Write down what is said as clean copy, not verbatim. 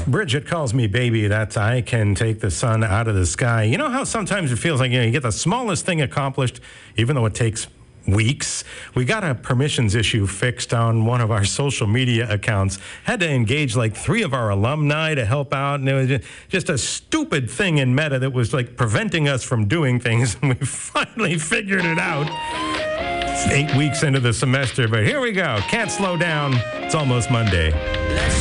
Bridget calls me baby. That's I can take the sun out of the sky. You know how sometimes it feels like you get the smallest thing accomplished, even though it takes weeks. We got a permissions issue fixed on one of our social media accounts. Had to engage like 3 of our alumni to help out, and it was just a stupid thing in Meta that was like preventing us from doing things, and we finally figured it out. It's 8 weeks into the semester, but here we go. Can't slow down. It's almost Monday.